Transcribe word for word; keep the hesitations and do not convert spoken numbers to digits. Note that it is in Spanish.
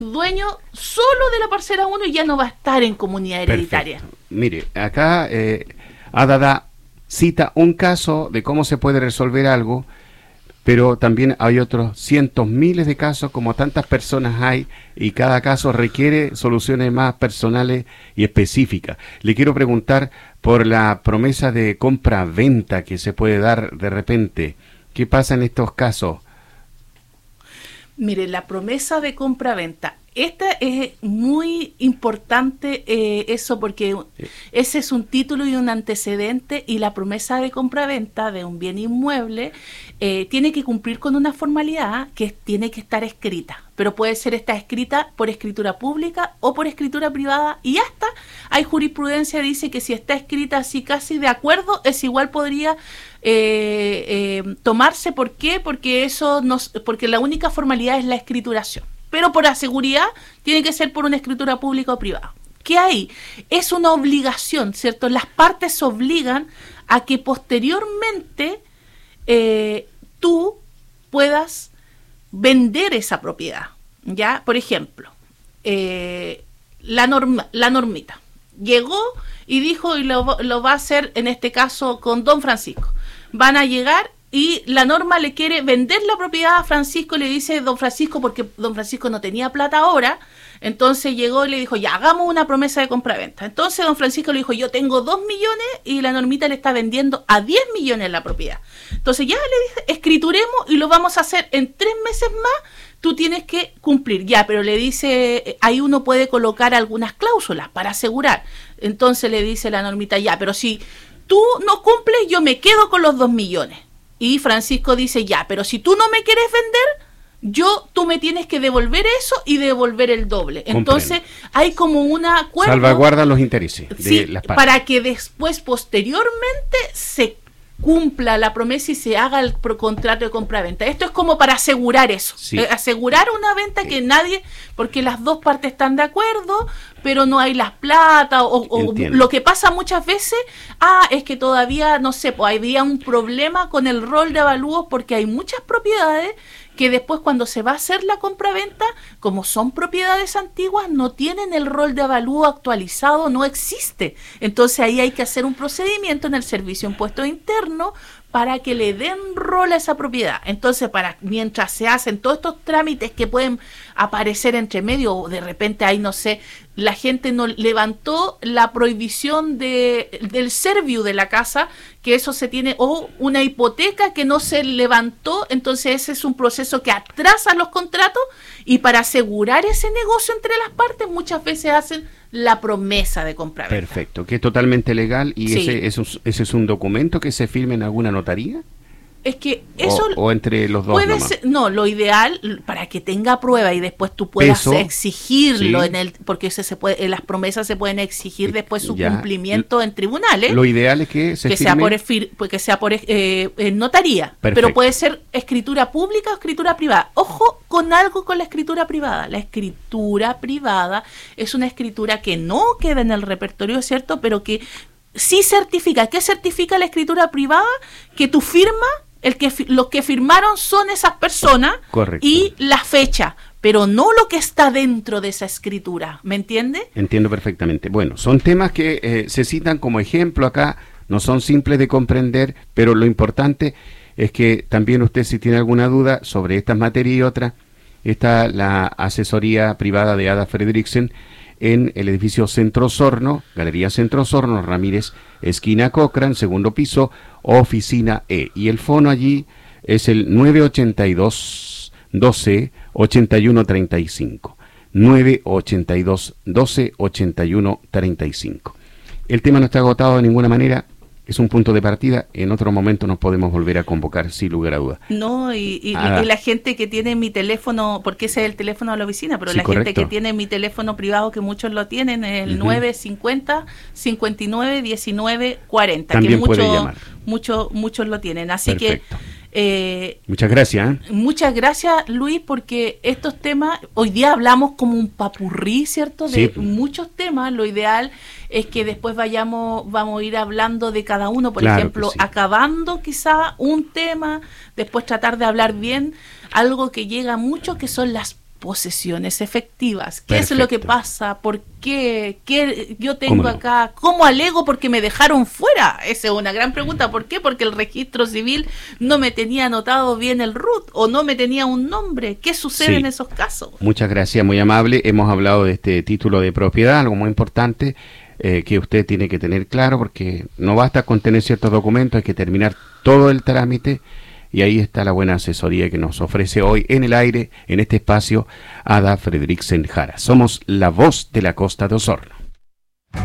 dueño solo de la parcela uno y ya no va a estar en comunidad hereditaria. Perfecto. Mire, acá eh, Adada cita un caso de cómo se puede resolver algo, pero también hay otros cientos, miles de casos, como tantas personas hay, y cada caso requiere soluciones más personales y específicas. Le quiero preguntar por la promesa de compra-venta que se puede dar de repente. ¿Qué pasa en estos casos? Mire, la promesa de compra-venta, esta es muy importante, eh, eso porque ese es un título y un antecedente, y la promesa de compra-venta de un bien inmueble eh, tiene que cumplir con una formalidad que tiene que estar escrita, pero puede ser esta escrita por escritura pública o por escritura privada, y hasta hay jurisprudencia que dice que si está escrita así casi de acuerdo, es igual podría eh, eh, tomarse. ¿Por qué? Porque eso nos, porque la única formalidad es la escrituración. Pero por la seguridad tiene que ser por una escritura pública o privada. ¿Qué hay? Es una obligación, ¿cierto? Las partes se obligan a que posteriormente eh, tú puedas vender esa propiedad, ¿ya? Por ejemplo, eh, la, norma, la normita llegó y dijo, y lo, lo va a hacer en este caso con don Francisco. Van a llegar y la norma le quiere vender la propiedad a Francisco, le dice don Francisco, porque don Francisco no tenía plata ahora, entonces llegó y le dijo, ya, hagamos una promesa de compraventa. Entonces don Francisco le dijo, yo tengo dos millones y la normita le está vendiendo a diez millones la propiedad. Entonces ya le dice, escrituremos y lo vamos a hacer en tres meses más, tú tienes que cumplir. Ya, pero le dice, ahí uno puede colocar algunas cláusulas para asegurar. Entonces le dice la normita, ya, pero si tú no cumples, yo me quedo con los dos millones. Y Francisco dice, ya, pero si tú no me quieres vender, yo, tú me tienes que devolver eso y devolver el doble. Entonces, comprendo, hay como un acuerdo. Salvaguarda los intereses de sí, las partes, para que después, posteriormente, se cumpla la promesa y se haga el contrato de compra-venta. Esto es como para asegurar eso, sí. eh, asegurar una venta, sí, que nadie, porque las dos partes están de acuerdo, pero no hay las plata, o, o lo que pasa muchas veces, ah, es que todavía, no sé, pues había un problema con el rol de avalúos, porque hay muchas propiedades que después cuando se va a hacer la compra-venta, como son propiedades antiguas, no tienen el rol de avalúo actualizado, no existe. Entonces ahí hay que hacer un procedimiento en el Servicio de Impuestos Internos para que le den rol a esa propiedad. Entonces, para mientras se hacen todos estos trámites que pueden aparecer entre medio, o de repente hay, no sé, la gente no levantó la prohibición de, del serviu de la casa, que eso se tiene, o una hipoteca que no se levantó, entonces ese es un proceso que atrasa los contratos, y para asegurar ese negocio entre las partes muchas veces hacen la promesa de compra-venta. Perfecto, que es totalmente legal, y sí. ese, ese, ese es un documento que se firme en alguna notaría. Es que eso o, o entre los dos puede ser, no, lo ideal para que tenga prueba y después tú puedas Peso, exigirlo, sí, en el, porque ese se puede, las promesas se pueden exigir después su ya, cumplimiento en tribunales. Lo ideal es que se que firme, sea por fir, que sea por eh, en notaría. Perfecto. Pero puede ser escritura pública o escritura privada. Ojo con algo con la escritura privada. La escritura privada es una escritura que no queda en el repertorio, ¿cierto? Pero que sí certifica. ¿Qué certifica la escritura privada? Que tu firma, el que los que firmaron son esas personas. Correcto. Y la fecha, pero no lo que está dentro de esa escritura, ¿me entiende? Entiendo perfectamente. Bueno, son temas que eh, se citan como ejemplo acá, no son simples de comprender, pero lo importante es que también usted, si tiene alguna duda sobre estas materias y otras, está la asesoría privada de Ada Fredriksen en el edificio Centro Osorno, Galería Centro Osorno, Ramírez, esquina Cochrane, segundo piso, oficina E. Y el fono allí es el nueve ochenta y dos, doce, ochenta y uno treinta y cinco. nueve ochenta y dos, doce, ochenta y uno treinta y cinco. El tema no está agotado de ninguna manera. Es un punto de partida, en otro momento nos podemos volver a convocar sin lugar a dudas. No, y, y, y la gente que tiene mi teléfono, porque ese es el teléfono de la oficina, pero sí, la correcto, gente que tiene mi teléfono privado, que muchos lo tienen, es el uh-huh. nueve cincuenta, cincuenta y nueve, diecinueve, cuarenta, también que mucho, puede llamar. Mucho, muchos lo tienen, así Perfecto. que... Eh, muchas gracias. ¿eh? Muchas gracias, Luis, porque estos temas, hoy día hablamos como un papurrí, ¿cierto? De sí. muchos temas. Lo ideal es que después vayamos, vamos a ir hablando de cada uno, por claro ejemplo, sí. acabando quizá un tema, después tratar de hablar bien, algo que llega mucho, que son las posesiones efectivas. ¿Qué Perfecto. es lo que pasa? ¿Por qué? ¿Qué yo tengo ¿Cómo no? acá? ¿Cómo alego porque me dejaron fuera? Esa es una gran pregunta. ¿Por qué? Porque el registro civil no me tenía anotado bien el R U T o no me tenía un nombre. ¿Qué sucede Sí. en esos casos? Muchas gracias, muy amable. Hemos hablado de este título de propiedad, algo muy importante eh, que usted tiene que tener claro, porque no basta con tener ciertos documentos, hay que terminar todo el trámite. Y ahí está la buena asesoría que nos ofrece hoy en el aire, en este espacio, Ada Fredriksen Jara. Somos la voz de la Costa de Osorno.